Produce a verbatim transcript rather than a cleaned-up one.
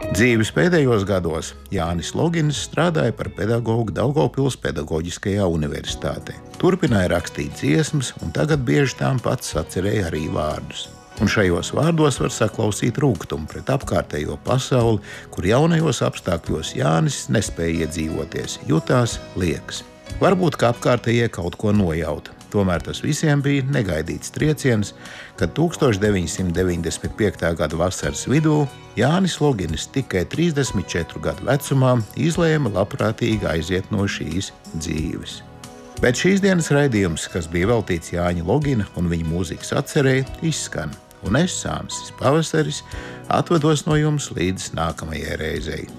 Dzīves pēdējos gados Jānis Logins strādāja par pedagogu Daugavpils Pedagoģiskajā universitātē. Turpināja rakstīt dziesmas, un tagad bieži tām pats sacerēja arī vārdus. Un šajos vārdos var saklausīt rūgtumu pret apkārtējo pasauli, kur jaunajos apstākļos Jānis nespēja iedzīvoties, jutās liekas. Varbūt, ka apkārtējie kaut ko nojauta. Tomēr tas visiem bija negaidīts trieciens, kad tūkstoš deviņsimt deviņdesmit piekta gada vasaras vidū Jānis Logins tikai trīsdesmit četru gadu vecumā izlēma labprātīgi aiziet no šīs dzīves. Bet šīs dienas raidījums, kas bija veltīts Jāņa Logina un viņa mūzikas atcerei, izskan. Un es, Sāmsis Pavasaris, atvados no jums līdz nākamajai reizei.